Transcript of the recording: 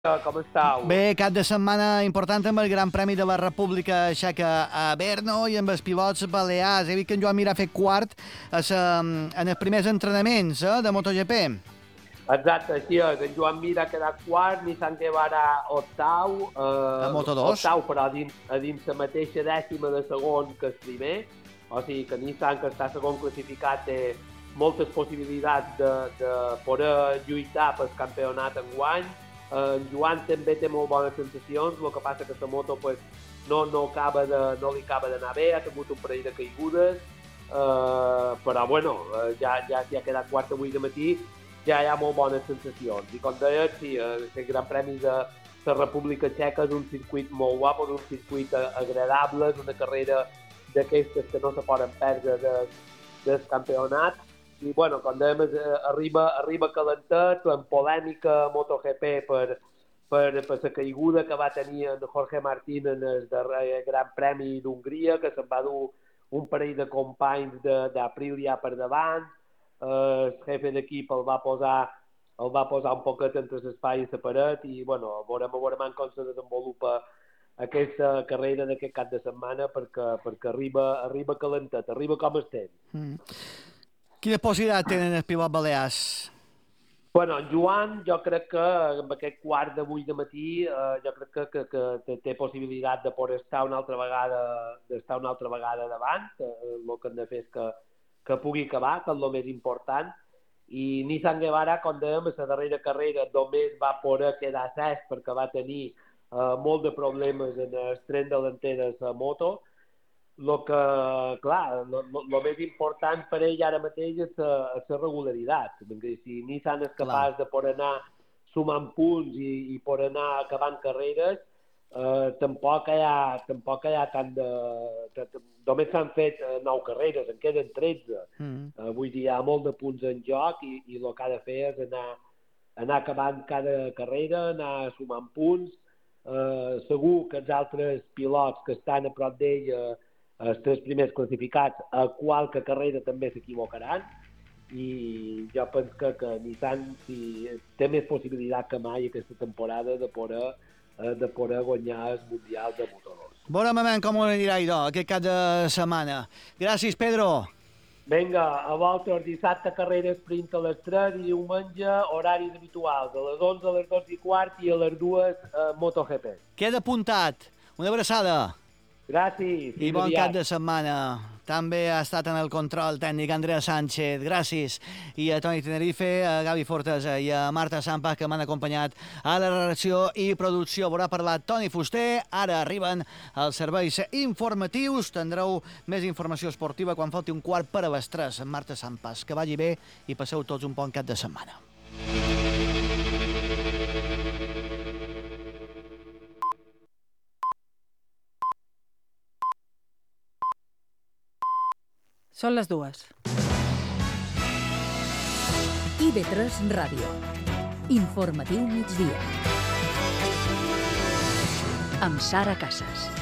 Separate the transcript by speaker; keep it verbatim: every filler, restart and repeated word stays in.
Speaker 1: Com estàu?
Speaker 2: Bé, cap de setmana important amb el Gran Premi de la República Txeca a Brno i amb els pilots balears. He vist que en Joan Mir ha fet quart a sa, en els primers entrenaments eh, de MotoGP.
Speaker 1: Exacte, així és. En Joan Mir ha quedat quart, Nissan Guevara octau. Eh,
Speaker 2: A Moto dos.
Speaker 1: Octau, però a dins, a dins la mateixa dècima de segon que el primer. O sigui que Nissan, que està segon classificat, té moltes possibilitats de, de poder lluitar pel campionat enguany. En Joan també té molt bones sensacions, el que passa que la moto pues, no, no, acaba de, no li acaba d'anar bé, ha tingut un parell de caigudes, eh, però bueno, ja, ja s'hi ha quedat quart avui de matí, ja hi ha molt bones sensacions. I com deies, sí, el Gran Premi de la República Txeca és un circuit molt guapo, és un circuit agradable, és una carrera d'aquestes que no se poden perdre de, del campionat. I, bueno, com dèiem, arriba, arriba calentet, en polèmica MotoGP per, per, per la caiguda que va tenir en Jorge Martín en el darrer Gran Premi d'Hongria, que se'n va dur un parell de companys d'Aprilia per davant. Eh, el jefe d'equip el va posar el va posar un poquet entre l'espai i la paret i, bueno, veurem, veurem com se desenvolupa aquesta carrera d'aquest cap de setmana perquè, perquè arriba, arriba calentet, arriba com estem.
Speaker 2: Mm. Quina possibilitat tenen els pilots balears?
Speaker 1: Bueno, en Joan, jo crec que amb aquest quart d'avui de matí, eh, jo crec que, que, que té, té possibilitat de poder estar una altra vegada, d'estar una altra vegada davant. Eh, el que hem de fer és que, que pugui acabar, que és el més important. I Nissan Guevara, com dèiem, a la darrera carrera només va poder quedar set perquè va tenir eh, molt de problemes en el tren delanter de la moto. El que, clar, el més important per ell ara mateix és la regularitat. Si Nissan és capaç de poder anar sumant punts i, i poder anar acabant carreres, eh, tampoc, hi ha, tampoc hi ha tant de... Només s'han fet nou carreres, en queden tretze. Mm. Eh, vull dir, hi ha molt de punts en joc i, i el que ha de fer és anar, anar acabant cada carrera, anar sumant punts. Eh, segur que els altres pilots que estan a prop d'ell, eh, els tres primers classificats, a qualque carrera també s'equivocaran i jo penso que, que Nissan si, té més possibilitat que mai aquesta temporada de poder, de poder guanyar el Mundial de Moto dos.
Speaker 2: Veurem com ho anirà idò, aquest cap de setmana. Gràcies, Pedro.
Speaker 1: Vinga, a vosaltres dissabte carrera sprint a les tres i diumenge horaris habituals, a les onze, a les dotze i quart i a les dues eh, MotoGP.
Speaker 2: Queda apuntat. Una abraçada.
Speaker 1: Gràcies.
Speaker 2: I bon cap de setmana. També ha estat en el control tècnic Andrea Sánchez, gràcies. I a Toni Tenerife, a Gavi Fortesa i a Marta Sampa, que m'han acompanyat a la redacció i producció. Haurà parlat Toni Fuster. Ara arriben els serveis informatius. Tindreu més informació esportiva quan falti un quart per a les tres. Marta Sampas, que vagi bé i passeu tots un bon cap de setmana.
Speaker 3: Són les dues.
Speaker 4: I ve tres Ràdio. Informatiu migdia. Amb Sara Casas.